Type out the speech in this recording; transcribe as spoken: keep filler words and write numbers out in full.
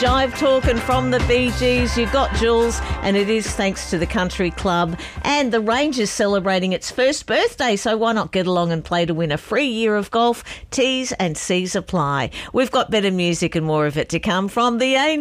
Jive talking from the Bee Gees. You got Jules, and it is thanks to the Country Club and the Rangers celebrating its first birthday, so why not get along and play to win a free year of golf? T's and C's apply. We've got better music and more of it to come from the Angels.